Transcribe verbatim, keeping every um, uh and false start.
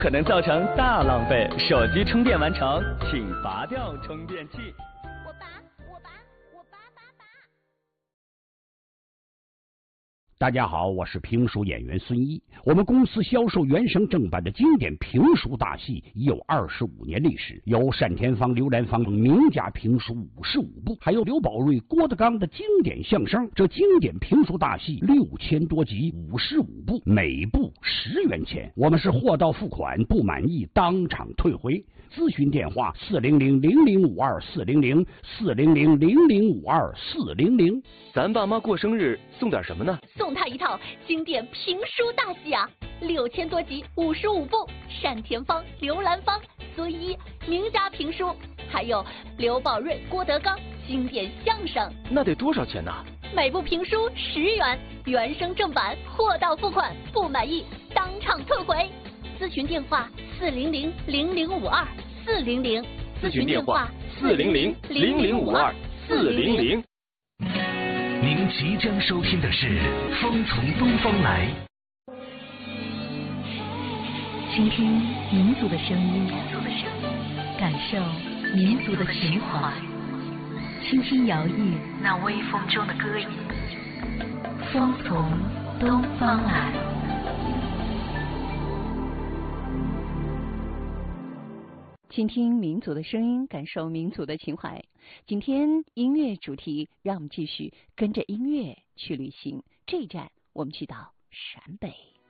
可能造成大浪费。手机充电完成，请拔掉充电器。 我拔，我拔，我拔拔拔。 大家好，我是评书演员孙一。我们公司销售原声正版的经典评书大戏已有二十五年历史，有单田芳、刘兰芳名家评书五十五部，还有刘宝瑞、郭德纲的经典相声。这经典评书大戏六千多集，五十五部，每部十元钱。我们是货到付款，不满意当场退回。咨询电话：四零零零零五二四零零四零零零零五二四零零。 咱爸妈过生日送点什么呢？ 送他一套经典评书大戏啊，六千多集，五十五部，单田芳、刘兰芳、孙一名家评书，还有刘宝瑞、郭德纲经典相声。 那得多少钱呢？ 每部评书十元，原声正版，货到付款，不满意当场退回。咨询电话：四零零零零五二四零零。 咨询电话：四零零零零五二四零零。 您即将收听的是《风从东方来》， 倾听民族的声音，感受民族的情怀，轻轻摇曳那微风中的歌吟。风从东方来。倾听民族的声音，感受民族的情怀。今天音乐主题，让我们继续跟着音乐去旅行。这一站，我们去到陕北。